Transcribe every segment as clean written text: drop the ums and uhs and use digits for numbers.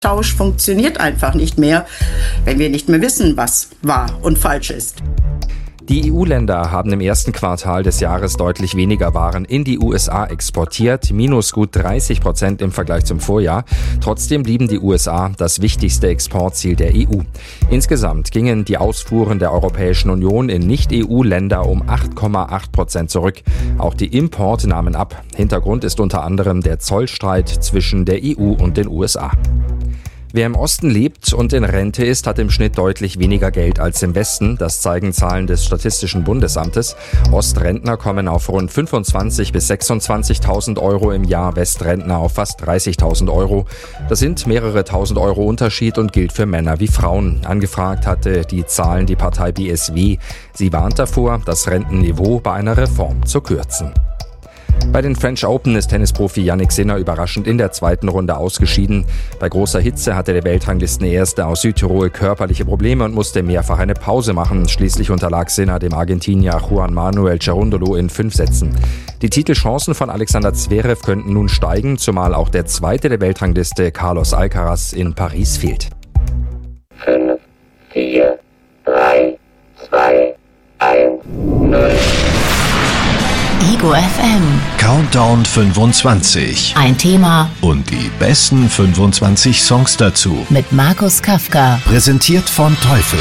Tausch funktioniert einfach nicht mehr, wenn wir nicht mehr wissen, was wahr und falsch ist. Die EU-Länder haben im ersten Quartal des Jahres deutlich weniger Waren in die USA exportiert, minus gut 30% im Vergleich zum Vorjahr. Trotzdem blieben die USA das wichtigste Exportziel der EU. Insgesamt gingen die Ausfuhren der Europäischen Union in Nicht-EU-Länder um 8,8% zurück. Auch die Importe nahmen ab. Hintergrund ist unter anderem der Zollstreit zwischen der EU und den USA. Wer im Osten lebt und in Rente ist, hat im Schnitt deutlich weniger Geld als im Westen. Das zeigen Zahlen des Statistischen Bundesamtes. Ostrentner kommen auf rund 25.000 bis 26.000 Euro im Jahr, Westrentner auf fast 30.000 Euro. Das sind mehrere tausend Euro Unterschied und gilt für Männer wie Frauen. Angefragt hatte die Zahlen die Partei BSW. Sie warnt davor, das Rentenniveau bei einer Reform zu kürzen. Bei den French Open ist Tennisprofi Jannik Sinner überraschend in der zweiten Runde ausgeschieden. Bei großer Hitze hatte der Weltranglistenerste aus Südtirol körperliche Probleme und musste mehrfach eine Pause machen. Schließlich unterlag Sinner dem Argentinier Juan Manuel Cerúndolo in 5 Sätzen. Die Titelchancen von Alexander Zverev könnten nun steigen, zumal auch der zweite der Weltrangliste Carlos Alcaraz in Paris fehlt. 5, 4, 3, 2, 1, 0. Ego FM. Countdown 25. Ein Thema Und die besten 25 Songs dazu. mit Markus Kafka. Präsentiert von Teufel.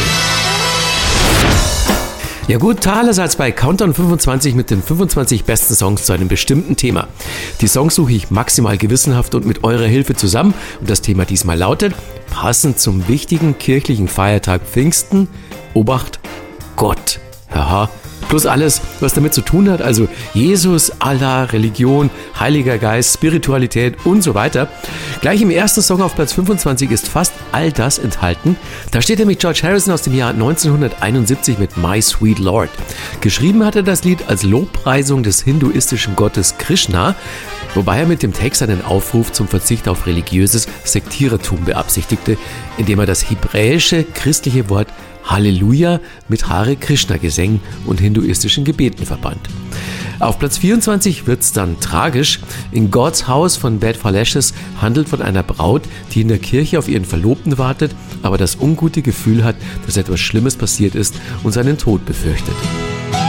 Ja gut, allerseits bei Countdown 25 mit den 25 besten Songs zu einem bestimmten Thema. Die Songs suche ich maximal gewissenhaft und mit eurer Hilfe zusammen. Und das Thema diesmal lautet, passend zum wichtigen kirchlichen Feiertag Pfingsten, Obacht, Gott. Haha. Plus alles, was damit zu tun hat, also Jesus, Allah, Religion, Heiliger Geist, Spiritualität und so weiter. Gleich im ersten Song auf Platz 25 ist fast all das enthalten. Da steht nämlich George Harrison aus dem Jahr 1971 mit My Sweet Lord. Geschrieben hat er das Lied als Lobpreisung des hinduistischen Gottes Krishna, wobei er mit dem Text einen Aufruf zum Verzicht auf religiöses Sektierertum beabsichtigte, indem er das hebräische christliche Wort Halleluja mit Hare Krishna Gesängen und hinduistischen Gebeten verband. Auf Platz 24 wird's dann tragisch. In God's House von Bad for Lashes handelt von einer Braut, die in der Kirche auf ihren Verlobten wartet, aber das ungute Gefühl hat, dass etwas Schlimmes passiert ist und seinen Tod befürchtet.